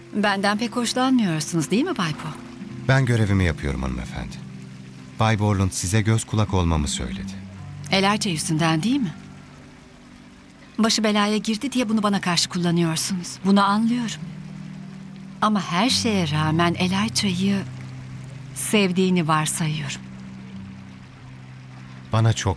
Benden pek hoşlanmıyorsunuz değil mi Bay Po? Ben görevimi yapıyorum hanımefendi. Bay Borland size göz kulak olmamı söyledi. Elijah yüzünden değil mi? Başı belaya girdi diye bunu bana karşı kullanıyorsunuz. Bunu anlıyorum. Ama her şeye rağmen Elijah'yı sevdiğini varsayıyorum. Bana çok